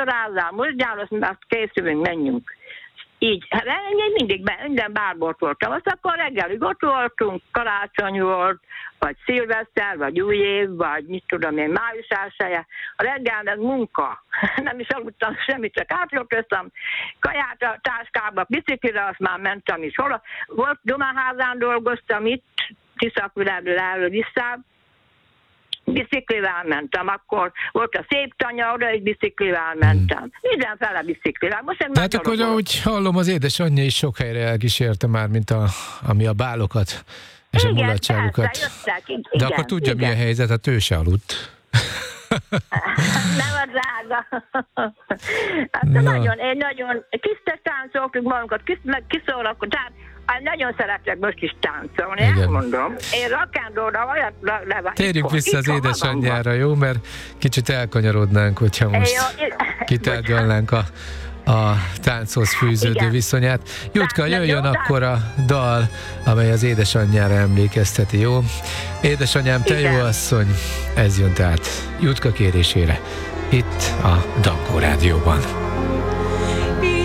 vacsorázzál, mosdjál, azt készülünk, menjünk. Így, én mindig minden bárból voltam. Azt akkor reggelig ott voltunk, karácsony volt, vagy szilveszter, vagy új év, vagy mit tudom én, május 1-e. A reggel meg munka. Nem is aludtam semmit, csak átjöttem kaját a táskába, biciklire, azt már mentem is. Volt Domaházán dolgoztam itt, Tiszakvilágról elő vissza, biciklivel mentem, akkor volt a szép tanya, oda egy biciklivel mentem. Mindenfele biciklivel. Tehát akkor, ahogy hallom, az édesanyja is sok helyre elkísérte már, ami a bálokat és a mulatságukat. De akkor tudja, mi a helyzet, hát ő se aludt. Nem a drága. Hát nagyon táncoltuk magunkat, kiszórakoztunk, tehát nagyon szeretek most is táncolni, elmondom. Én rock'n'rollra olyat levágom. Térjünk vissza az édesanyjára, jó? Mert kicsit elkanyarodnánk, hogyha most kitárgyalnánk a tánchoz fűződő viszonyát. Jutka, jöjjön akkor a dal, amely az édesanyjára emlékezteti, jó? Édesanyám, te jó asszony, ez jön tehát Jutka kérésére, itt a Dankó Rádióban.